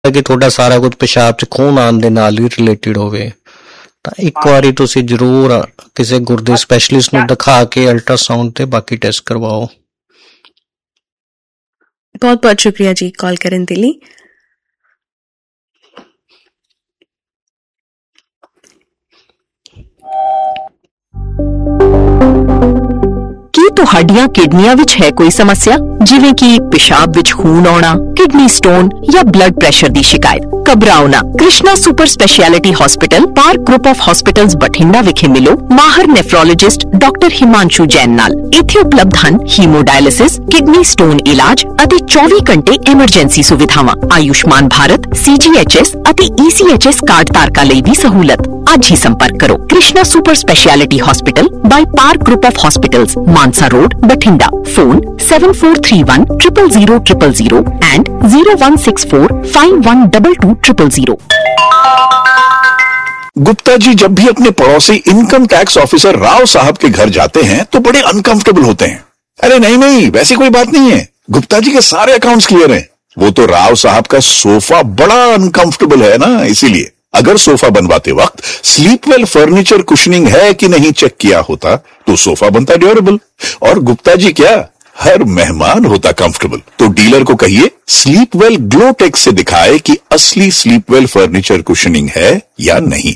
ਕਿ ਤੁਹਾਡਾ ਸਾਰਾ ਕੁਝ ਪਿਸ਼ਾਬ 'ਚ ਖੂਨ ਆਉਣ ਦੇ ਨਾਲ ਹੀ ਰਿਲੇਟਿਡ ਹੋਵੇ ਤਾਂ ਇੱਕ ਵਾਰੀ ਤੁਸੀਂ ਜ਼ਰੂਰ ਕਿਸੇ ਗੁਰਦੇ ਸਪੈਸ਼ਲਿਸਟ ਨੂੰ ਦਿਖਾ ਕੇ ਅਲਟਰਾਸਾਊਂਡ ਤੇ ਬਾਕੀ ਟੈਸਟ ਕਰਵਾਓ। ਬਹੁਤ ਬਹੁਤ ਸ਼ੁਕਰੀਆ ਜੀ ਕਾਲ ਕਰਨ ਦੇ ਲਈ। ਕੀ ਤੁਹਾਡੀਆਂ ਕਿਡਨੀਆਂ ਵਿੱਚ ਹੈ ਕੋਈ ਸਮੱਸਿਆ, ਜਿਵੇਂ ਕਿ ਪਿਸ਼ਾਬ ਵਿੱਚ ਖੂਨ ਆਉਣਾ, ਕਿਡਨੀ ਸਟੋਨ ਜਾਂ ਬਲੱਡ ਪ੍ਰੈਸ਼ਰ ਦੀ ਸ਼ਿਕਾਇਤ? ਘਬਰਾਓ ਨਾ, Krishna super speciality hospital park group of hospitals Bathinda ਵਿਖੇ ਮਿਲੋ ਮਾਹਰ ਨੈਫਰੋਲੋਜਿਸਟ ਡਾਕਟਰ ਹਿਮਾਂਸ਼ੂ ਜੈਨ ਨਾਲ। ਇੱਥੇ ਉਪਲਬਧ ਹਨ ਹੀਮੋਡਾਇਲਿਸਿਸ, ਕਿਡਨੀ ਸਟੋਨ ਇਲਾਜ ਅਤੇ 24 ਘੰਟੇ ਐਮਰਜੈਂਸੀ ਸੁਵਿਧਾਵਾਂ। ਆਯੁਸ਼ਮਾਨ ਭਾਰਤ, CGHS ਅਤੇ ECHS ਕਾਰਡ ਧਾਰਕਾਂ ਲਈ ਵੀ ਸਹੂਲਤ। ਅੱਜ ਹੀ ਸੰਪਰਕ ਕਰੋ Krishna super speciality hospital by park group of hospitals, Mansa road, Bathinda. Phone 7431 00000 and 0164 5122 000। Gupta ji जब भी अपने पड़ोसी इनकम टैक्स ऑफिसर राव साहब के घर जाते हैं तो बड़े अनकंफर्टेबल होते हैं। अरे नहीं नहीं, वैसी कोई बात नहीं है, गुप्ता जी के सारे अकाउंट्स क्लियर हैं। वो तो राव साहब का सोफा बड़ा अनकंफर्टेबल है ना, इसीलिए अगर सोफा बनवाते वक्त स्लीपवेल फर्नीचर कुशनिंग है कि नहीं चेक किया होता तो सोफा बनता ड्यूरेबल और गुप्ता जी क्या, हर मेहमान होता कंफर्टेबल। तो डीलर को कहिए स्लीपवेल ग्लोटेक्स से दिखाए कि असली स्लीपवेल फर्नीचर कुशनिंग है या नहीं।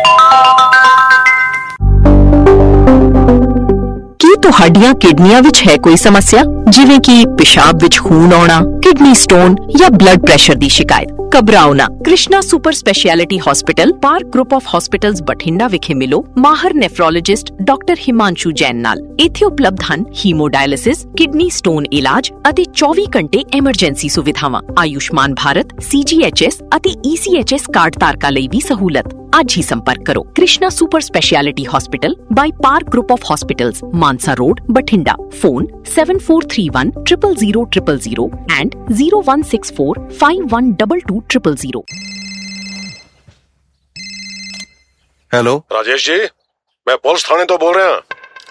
ਕੀ ਤੁਹਾਡੀਆਂ ਕਿਡਨੀਆਂ ਵਿੱਚ ਹੈ ਕੋਈ ਸਮੱਸਿਆ, ਜਿਵੇਂ ਕਿ ਪਿਸ਼ਾਬ ਵਿੱਚ ਖੂਨ ਆਉਣਾ, ਕਿਡਨੀ ਸਟੋਨ ਜਾਂ ਬਲੱਡ ਪ੍ਰੈਸ਼ਰ ਦੀ ਸ਼ਿਕਾਇਤ? ਘਬਰਾਓ ਨਾ, Krishna super speciality hospital park group of hospitals Bathinda ਵਿਖੇ ਮਿਲੋ ਮਾਹਰ ਨੈਫਰੋਲੋਜਿਸਟ ਡਾਕਟਰ ਹਿਮਾਂਸ਼ੂ ਜੈਨ ਨਾਲ। ਇੱਥੇ ਉਪਲਬਧ ਹਨ ਹੀਮੋਡਾਇਲਿਸਿਸ, ਕਿਡਨੀ ਸਟੋਨ ਇਲਾਜ ਅਤੇ 24 ਘੰਟੇ ਐਮਰਜੈਂਸੀ ਸੁਵਿਧਾਵਾਂ। ਆਯੁਸ਼ਮਾਨ ਭਾਰਤ, CGHS ਅਤੇ ECHS ਕਾਰਡ ਧਾਰਕਾਂ ਲਈ ਵੀ ਸਹੂਲਤ। ਅੱਜ ਹੀ ਸੰਪਰਕ ਕਰੋ Krishna super speciality hospital by park group of hospitals, Mansa road, Bathinda. Phone 7431 00000 and 0164 5122 000। Hello Rajesh ji, मैं पुलिस थाने तो बोल रहा।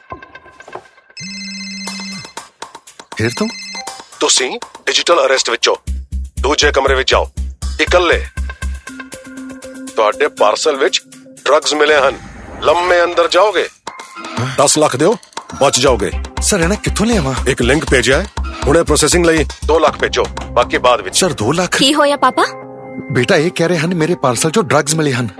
फिर तुसी डिजिटल अरेस्ट विचो दूजे कमरे विच जाओ, इकल्ले। तुहाडे पार्सल विच ड्रग्स मिले हन, लम्मे अंदर जाओगे 10 लाख दियो, बच जाओगे। सर इन्हें कित्थों लियावां? एक लिंक भेजा है, हुणे प्रोसेसिंग लई 2 लाख भेजो, बाकी बाद विच। सर 2 लाख की होया पापा? बेटा ये कह रहे हैं मेरे पार्सल चो ड्रग्स मिले हन।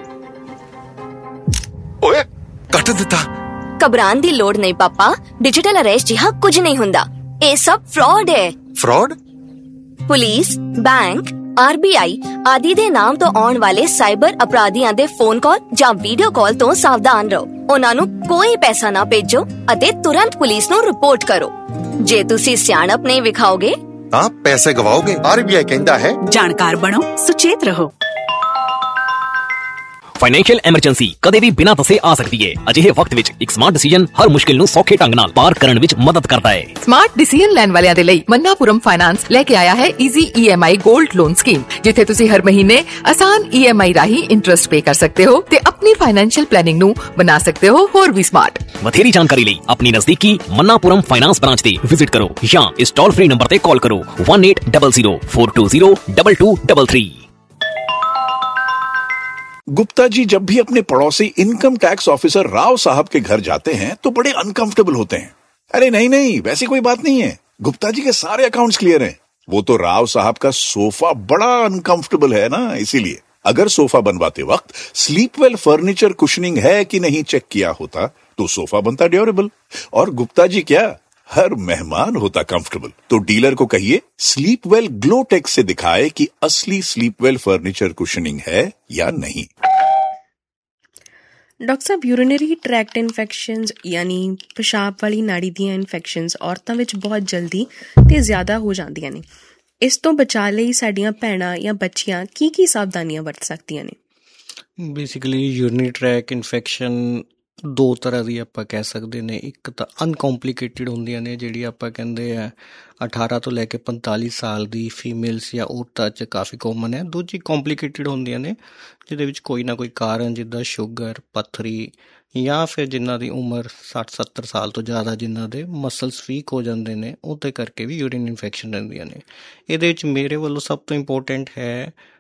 ओए कट दिता। घबरान दी लोड़ नहीं पापा, डिजिटल अरेस्ट जिहा कुछ नहीं हुंदा, ये सब फ्रॉड है। फ्रॉड? पुलिस, बैंक, RBI आदि दे नाम तो आउण वाले साइबर अपराधियां दे फोन कॉल ਜਾਂ ਵੀਡੀਓ ਕਾਲ ਤੋਂ ਸਾਵਧਾਨ ਰਹੋ। ਉਹਨਾਂ ਨੂੰ ਕੋਈ ਪੈਸਾ ਨਾ ਭੇਜੋ ਅਤੇ ਤੁਰੰਤ ਪੁਲਿਸ ਨੂੰ ਰਿਪੋਰਟ ਕਰੋ। ਜੇ ਤੁਸੀਂ ਸਿਆਣਪ ਨਹੀਂ ਵਿਖਾਓਗੇ हाँ पैसे गवाओगे। RBI कहता है ਜਾਣਕਾਰ ਬਣੋ, ਸੁਚੇਤ ਰਹੋ। ਫਾਈਨੈਂਸ਼ੀਅਲ ਐਮਰਜੈਂਸੀ ਕਦੇ ਵੀ ਬਿਨਾਂ ਦੱਸੇ ਆ ਸਕਦੀ ਹੈ। ਅਜਿਹੇ ਵਕਤ ਵਿੱਚ ਇੱਕ ਸਮਾਰਟ ਡਿਸੀਜਨ ਹਰ ਮੁਸ਼ਕਿਲ ਨੂੰ ਸੌਖੇ ਢੰਗ ਨਾਲ ਪਾਰ ਕਰਨ ਵਿੱਚ ਮਦਦ ਕਰਦਾ ਹੈ। ਸਮਾਰਟ ਡਿਸੀਜਨ ਲੈਣ ਵਾਲਿਆਂ ਦੇ ਲਈ ਮन्नापुरम ਫਾਈਨਾਂਸ ਲੈ ਕੇ ਆਇਆ ਹੈ easy EMI gold loan scheme, ਜਿੱਥੇ ਤੁਸੀਂ ਹਰ ਮਹੀਨੇ ਆਸਾਨ EMI ਰਾਹੀਂ ਇੰਟਰਸਟ ਪੇ ਕਰ ਸਕਦੇ ਹੋ ਤੇ ਆਪਣੀ ਫਾਈਨੈਂਸ਼ੀਅਲ ਪਲੈਨਿੰਗ ਨੂੰ ਬਣਾ ਸਕਦੇ ਹੋ ਹੋਰ ਵੀ ਸਮਾਰਟ। ਵਧੇਰੀ ਜਾਣਕਾਰੀ ਲਈ ਆਪਣੀ ਨਜ਼ਦੀਕੀ ਮन्नापुरम ਫਾਈਨਾਂਸ ਬ੍ਰਾਂਚ ਤੇ ਵਿਜ਼ਿਟ ਕਰੋ ਜਾਂ ਇਸ ਟੋਲ ਫ੍ਰੀ ਨੰਬਰ ਤੇ ਕਾਲ ਕਰੋ 1800 420 2233। गुप्ता जी जब भी अपने पड़ोसी इनकम टैक्स ऑफिसर राव साहब के घर जाते हैं तो बड़े अनकंफर्टेबल होते हैं। अरे नहीं नहीं, वैसी कोई बात नहीं है, गुप्ता जी के सारे अकाउंट्स क्लियर हैं। वो तो राव साहब का सोफा बड़ा अनकंफर्टेबल है ना, इसीलिए अगर सोफा बनवाते वक्त स्लीपवेल फर्नीचर कुशनिंग है कि नहीं चेक किया होता तो सोफा बनता ड्यूरेबल और गुप्ता जी क्या, हर मेहमान होता कंफर्टेबल। तो डीलर को कहिए स्लीपवेल ग्लोटेक्स से दिखाए कि असली स्लीपवेल फर्नीचर कुशनिंग है या नहीं। ਡਾਕਟਰ ਸਾਹਿਬ, ਯੂਰੀਨਰੀ ਟਰੈਕਟ ਇਨਫੈਕਸ਼ਨਸ ਯਾਨੀ ਪਿਸ਼ਾਬ ਵਾਲੀ ਨਾੜੀ ਦੀਆਂ ਇਨਫੈਕਸ਼ਨਸ ਔਰਤਾਂ ਵਿੱਚ ਬਹੁਤ ਜਲਦੀ ਤੇ ਜ਼ਿਆਦਾ ਹੋ ਜਾਂਦੀਆਂ ਨੇ। ਇਸ ਤੋਂ ਬਚਾਅ ਲਈ ਸਾਡੀਆਂ ਭੈਣਾਂ ਜਾਂ ਬੱਚੀਆਂ ਕੀ ਸਾਵਧਾਨੀਆਂ ਵਰਤ ਸਕਦੀਆਂ ਨੇ? ਬੇਸਿਕਲੀ ਯੂਰੀਨਰੀ ਟਰੈਕ ਇਨਫੈਕਸ਼ਨ ਦੋ ਤਰ੍ਹਾਂ ਦੀ ਆਪਾਂ ਕਹਿ ਸਕਦੇ ਨੇ। ਇੱਕ ਤਾਂ ਅਨਕੰਪਲੀਕੇਟਿਡ ਹੁੰਦੀਆਂ ਨੇ, ਜਿਹੜੀ ਆਪਾਂ ਕਹਿੰਦੇ ਆ 18 ਤੋਂ ਲੈ ਕੇ 45 ਸਾਲ ਦੀ ਫੀਮੇਲਸ ਜਾਂ ਔਰਤਾਂ 'ਚ ਕਾਫੀ ਕਾਮਨ ਹੈ। ਦੂਜੀ ਕੰਪਲੀਕੇਟਿਡ ਹੁੰਦੀਆਂ ਨੇ ਜਿਹਦੇ ਵਿੱਚ ਕੋਈ ਨਾ ਕੋਈ ਕਾਰਨ, ਜਿੱਦਾਂ ਸ਼ੂਗਰ, ਪੱਥਰੀ, ਜਾਂ ਫਿਰ ਜਿਨ੍ਹਾਂ ਦੀ ਉਮਰ 60-70 ਸਾਲ ਤੋਂ ਜ਼ਿਆਦਾ, ਜਿਨ੍ਹਾਂ ਦੇ ਮਸਲਸ ਵੀਕ ਹੋ ਜਾਂਦੇ ਨੇ, ਉਹਦੇ ਕਰਕੇ ਵੀ ਯੂਰੀਨ ਇਨਫੈਕਸ਼ਨ ਰਹਿੰਦੀਆਂ ਨੇ। ਇਹਦੇ ਵਿੱਚ ਮੇਰੇ ਵੱਲੋਂ ਸਭ ਤੋਂ ਇੰਪੋਰਟੈਂਟ ਹੈ